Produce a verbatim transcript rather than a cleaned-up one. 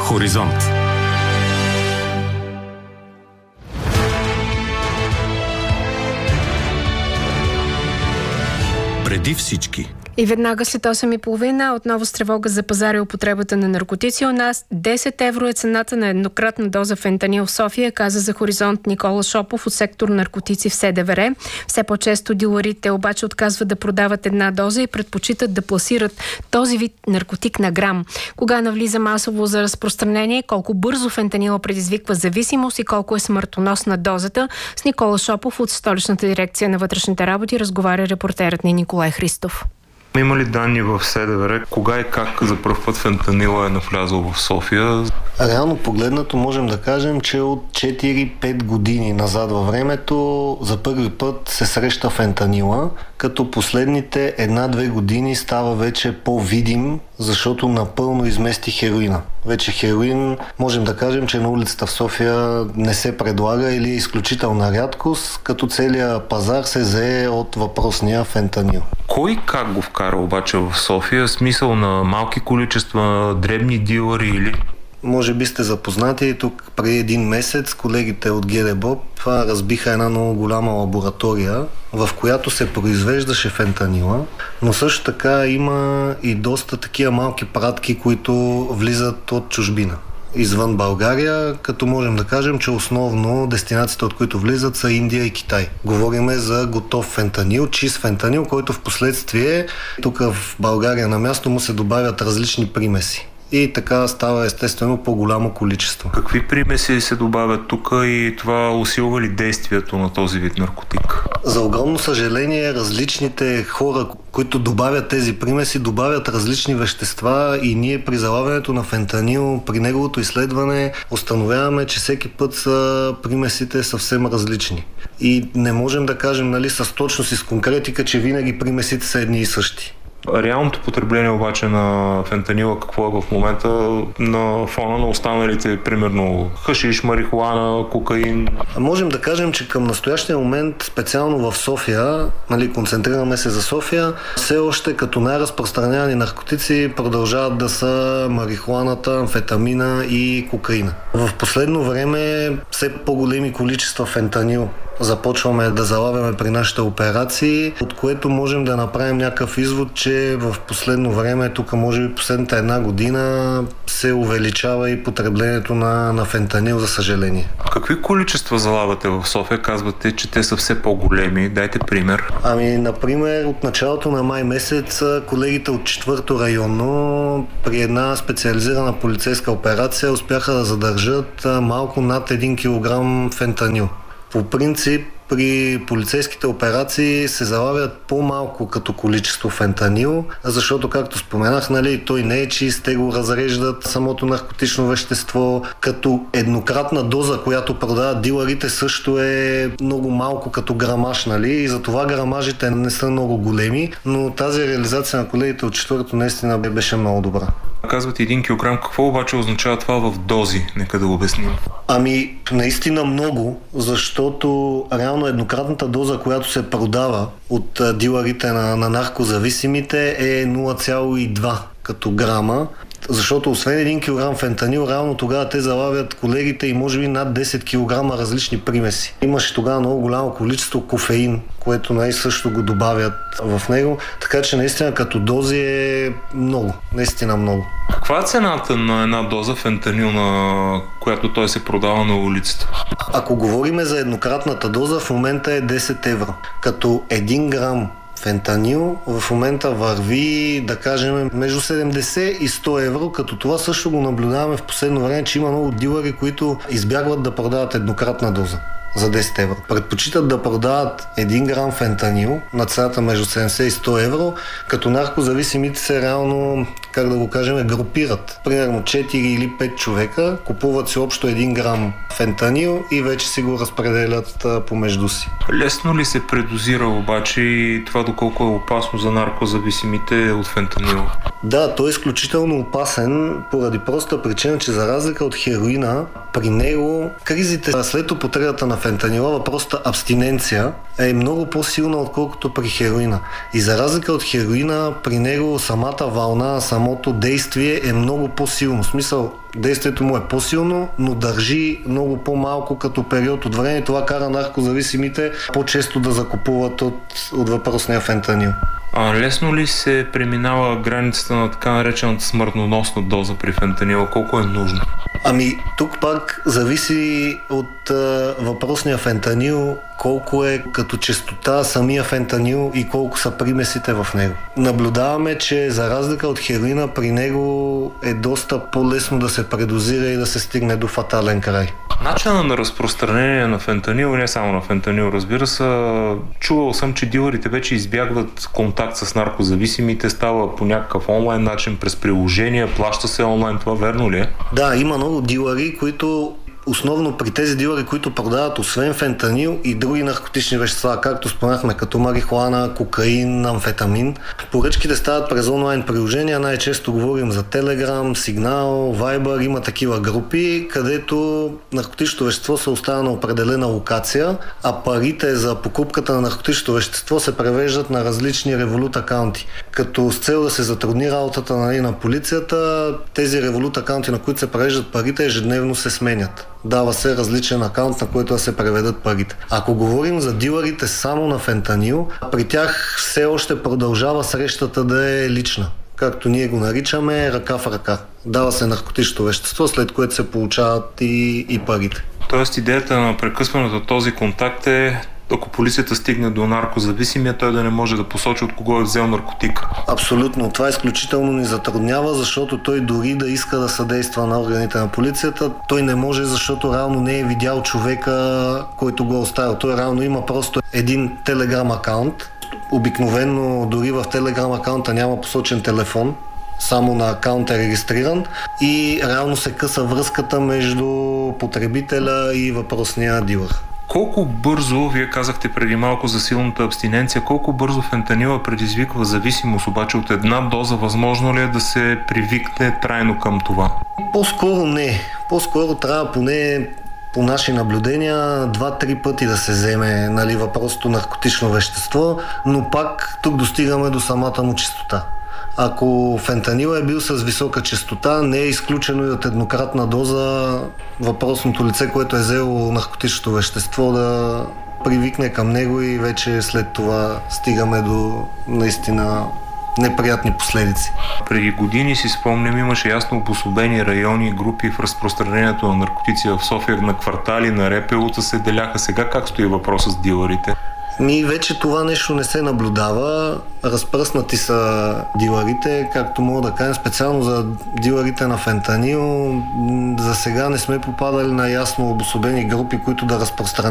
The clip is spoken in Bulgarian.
Хоризонт. Преди всички. И веднага след осем и половина отново с тревога за пазара и употребата на наркотици у нас. десет евро е цената на еднократна доза фентанил в София, каза за Хоризонт Никола Шопов от сектор наркотици в СДВР. Все по-често дилърите обаче отказват да продават една доза и предпочитат да пласират този вид наркотик на грам. Кога навлиза масово за разпространение, колко бързо фентанила предизвиква зависимост и колко е смъртоносна дозата, с Никола Шопов от Столичната дирекция на вътрешните работи разговаря репортерът ни Николай Христов. Има ли данни в СДВР кога и как за пръв път фентанила е навлязъл в София? Реално погледнато можем да кажем, че от четири-пет години назад във времето за първи път се среща фентанила, като последните една-две години става вече по-видим, защото напълно измести хероина. Вече хероин можем да кажем, че на улицата в София не се предлага или е изключителна рядкост, като целият пазар се зае от въпросния фентанил. Кой как го вкара обаче в София? Смисъл на малки количества, дребни дилъри или... Може би сте запознати, тук преди един месец колегите от ГДБОП разбиха една много голяма лаборатория, в която се произвеждаше фентанила, но също така има и доста такива малки пратки, които влизат от чужбина, извън България, като можем да кажем, че основно дестинациите, от които влизат, са Индия и Китай. Говориме за готов фентанил, чист фентанил, който в последствие тук в България на място му се добавят различни примеси. И така става естествено по-голямо количество. Какви примеси се добавят тук и това усилва ли действието на този вид наркотик? За огромно съжаление, различните хора, които добавят тези примеси, добавят различни вещества и ние при залавянето на фентанил, при неговото изследване, установяваме, че всеки път са примесите съвсем различни. И не можем да кажем, нали, с точност и с конкретика, че винаги примесите са едни и същи. Реалното потребление обаче на фентанила какво е в момента на фона на останалите, примерно хашиш, марихуана, кокаин? Можем да кажем, че към настоящия момент, специално в София, нали, концентрираме се за София, все още като най-разпространявани наркотици продължават да са марихуаната, амфетамина и кокаина. В последно време все по-големи количества фентанил започваме да залавяме при нашите операции, от което можем да направим някакъв извод, че в последно време, тук може би последната една година, се увеличава и потреблението на, на фентанил, за съжаление. Какви количества залавате в София? Казвате, че те са все по-големи. Дайте пример. Ами, например, от началото на май месец колегите от четвърто районно при една специализирана полицейска операция успяха да задържат малко над един килограм фентанил. По принцип, при полицейските операции се залавят по-малко като количество фентанил, защото, както споменах, нали, той не е чист, те го разреждат самото наркотично вещество, като еднократна доза, която продават дилърите, също е много малко като грамаж, нали, и затова грамажите не са много големи, но тази реализация на колегите от четвърто наистина беше много добра. Казвате един килограм, какво обаче означава това в дози? Нека да го обясним. Ами, наистина много, защото реално еднократната доза, която се продава от дилърите на, на наркозависимите, е нула цяло и две като грама. Защото освен един килограм фентанил, реално тогава те залавят колегите и може би над десет килограма различни примеси. Имаше тогава много голямо количество кофеин, което най-също го добавят в него. Така че наистина като дози е много, наистина много. Каква е цената на една доза фентанил, на която той се продава на улицата? Ако говорим за еднократната доза, в момента е десет евро. Като един грам фентанил в момента върви, да кажем, между седемдесет и сто евро, като това също го наблюдаваме в последно време, че има много дилъри, които избягват да продават еднократна доза за десет евро. Предпочитат да продават един грам фентанил на цената между седемдесет и сто евро, като наркозависимите се реално, как да го кажем, групират. Примерно четири или пет човека купуват си общо един грам фентанил и вече си го разпределят а, помежду си. Лесно ли се предозира обаче и това доколко е опасно за наркозависимите от фентанил? Да, той е изключително опасен поради проста причина, че за разлика от хероина, при него кризите след употребата на фентанила, въпросът абстиненция е много по-силна, отколкото при хероина. И за разлика от хероина, при него самата вълна, самото действие е много по-силно. В смисъл, действието му е по-силно, но държи много по-малко като период от време. Това кара наркозависимите по-често да закупуват от, от въпросния фентанил. А лесно ли се преминава границата на така наречената смъртноносна доза при фентанила? Колко е нужно? Ами, тук пак зависи от а, въпросния фентанил, колко е като честота самия фентанил и колко са примесите в него. Наблюдаваме, че за разлика от хероина, при него е доста по-лесно да се предозира и да се стигне до фатален край. Начинът на разпространение на фентанил, не само на фентанил, разбира се, чувал съм, че дилърите вече избягват контакт с наркозависимите, става по някакъв онлайн начин, през приложения, плаща се онлайн, това верно ли е? Да, има много дилъри, които основно при тези дилъри, които продават освен фентанил и други наркотични вещества, както споменахме, като марихуана, кокаин, амфетамин. Поръчките стават през онлайн приложения, най-често говорим за Telegram, Signal, Viber, има такива групи, където наркотичното вещество се оставя на определена локация, а парите за покупката на наркотичното вещество се превеждат на различни Revolut акаунти. Като с цел да се затрудни работата нали, на полицията, тези Revolut акаунти, на които се превеждат парите, ежедневно се сменят. Дава се различен акаунт, на който да се преведат парите. Ако говорим за дилърите само на фентанил, при тях все още продължава срещата да е лична. Както ние го наричаме, ръка в ръка. Дава се наркотично вещество, след което се получават и, и парите. Тоест идеята на прекъсването на този контакт е, ако полицията стигне до наркозависимия, той да не може да посочи от кого е взел наркотик. Абсолютно. Това изключително ни затруднява, защото той дори да иска да съдейства на органите на полицията, той не може, защото реално не е видял човека, който го е оставил. Той реално има просто един Telegram акаунт. Обикновено дори в Telegram акаунта няма посочен телефон, само на акаунт е регистриран и реално се къса връзката между потребителя и въпросния дилър. Колко бързо, вие казахте преди малко за силната абстиненция, колко бързо фентанила предизвиква зависимост, обаче от една доза, възможно ли е да се привикне трайно към това? По-скоро не. По-скоро трябва поне по наши наблюдения два-три пъти да се вземе нали, въпросното наркотично вещество, но пак тук достигаме до самата му чистота. Ако фентанил е бил с висока честота, не е изключено и от еднократна доза въпросното лице, което е взело наркотичното вещество, да привикне към него и вече след това стигаме до наистина неприятни последици. Преди години си спомням, имаше ясно обособени райони и групи в разпространението на наркотици в София, на квартали, на РПУ-та се деляха. Сега как стои въпросът с дилърите? Ми вече това нещо не се наблюдава. Разпръснати са дилърите, както мога да кажем, специално за дилърите на фентанил. За сега не сме попадали на ясно обособени групи, които да разпространяват